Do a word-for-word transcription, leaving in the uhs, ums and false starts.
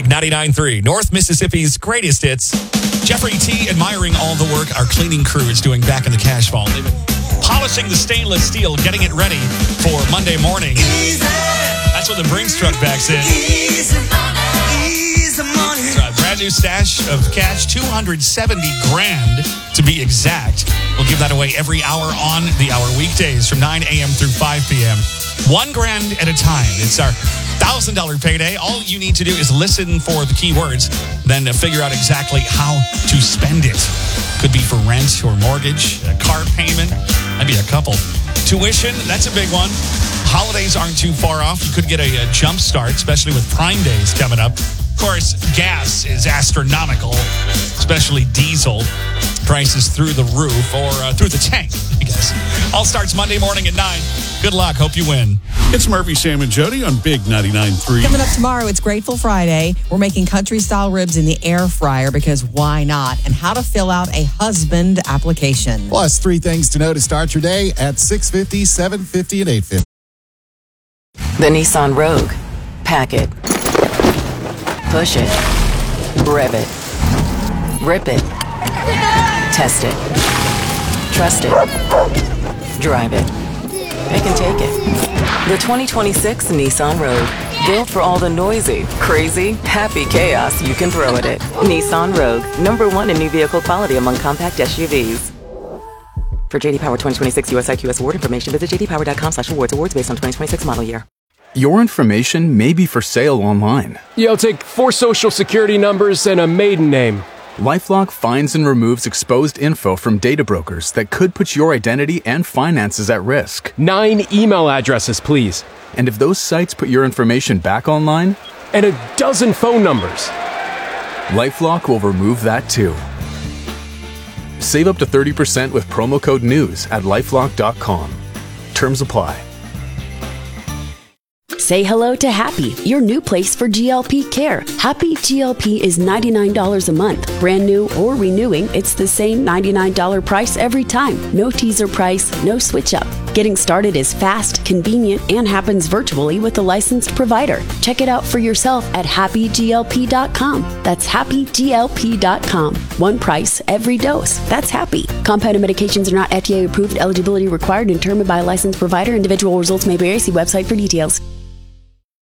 ninety-nine point three, North Mississippi's greatest hits. Jeffrey T. admiring all the work our cleaning crew is doing back in the cash vault. They've been polishing the stainless steel, getting it ready for Monday morning. That's what the Brinks truck backs in. It's a brand new stash of cash, two hundred seventy grand to be exact. We'll give that away every hour on the hour weekdays from nine a.m. through five p.m. One grand at a time. It's our one thousand dollars payday. All you need to do is listen for the key words, then figure out exactly how to spend it. Could be for rent or mortgage, a car payment, maybe a couple. Tuition, that's a big one. Holidays aren't too far off. You could get a, a jump start, especially with Prime Days coming up. Of course, gas is astronomical, especially diesel. Prices through the roof or uh, through the tank, I guess. All starts Monday morning at nine. Good luck. Hope you win. It's Murphy, Sam, and Jody on Big ninety-nine point three. Coming up tomorrow, it's Grateful Friday. We're making country-style ribs in the air fryer because why not? And how to fill out a husband application. Plus, three things to know to start your day at six fifty, seven fifty, and eight fifty. The Nissan Rogue. Pack it. Push it. Rev it. Rip it. Test it. Trust it. Drive it. It can take it. The twenty twenty-six Nissan Rogue. Built for all the noisy, crazy, happy chaos you can throw at it. Nissan Rogue. Number one in new vehicle quality among compact S U Vs. For J D Power twenty twenty-six U S I Q S award information, visit j d power dot com slash awards. Awards based on twenty twenty-six model year. Your information may be for sale online. You'll take four social security numbers and a maiden name. LifeLock finds and removes exposed info from data brokers that could put your identity and finances at risk. Nine email addresses, please. And if those sites put your information back online? And a dozen phone numbers. LifeLock will remove that too. Save up to thirty percent with promo code NEWS at lifelock dot com. Terms apply. Say hello to Happy, your new place for G L P care. Happy G L P is ninety-nine dollars a month. Brand new or renewing, it's the same ninety-nine dollars price every time. No teaser price, no switch up. Getting started is fast, convenient, and happens virtually with a licensed provider. Check it out for yourself at happy g l p dot com. That's happy g l p dot com. One price, every dose. That's Happy. Compounded medications are not F D A approved. Eligibility required and determined by a licensed provider. Individual results may vary. See website for details.